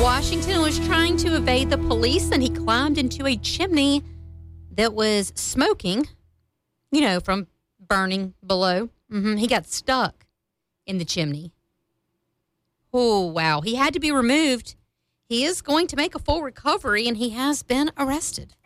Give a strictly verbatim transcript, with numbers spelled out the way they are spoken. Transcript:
Washington was trying to evade the police, and he climbed into a chimney that was smoking, you know, from burning below. Mm-hmm. He got stuck in the chimney. Oh, wow. He had to be removed. He is going to make a full recovery, and he has been arrested.